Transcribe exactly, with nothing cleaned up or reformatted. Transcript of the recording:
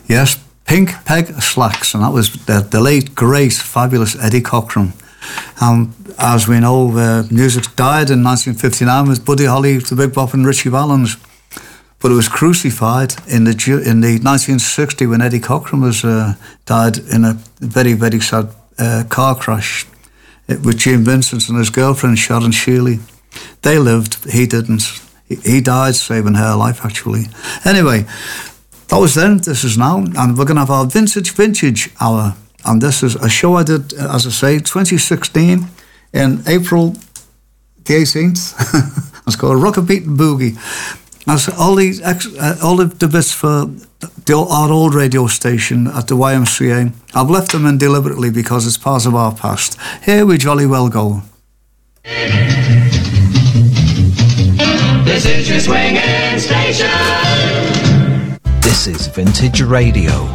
Yes, Pink Peg Slacks, and that was the, the late, great, fabulous Eddie Cochran. And as we know, uh, music died in nineteen fifty-nine with Buddy Holly, the Big Bop and Richie Valens. But it was crucified in the in the nineteen sixty when Eddie Cochran was uh, died in a very, very sad uh, car crash with Gene Vincent and his girlfriend Sharon Shealy. They lived, he didn't. He, he died saving her life, actually. Anyway, that was then, this is now, and we're going to have our Vintage Vintage Hour. And this is a show I did, as I say, twenty sixteen, in April the eighteenth. It's called Rockabit and Boogie. That's all the, uh, all the, the bits for the, our old radio station at the Y M C A. I've left them in deliberately because it's part of our past. Here we jolly well go. This is your swinging station. This is Vintage Radio.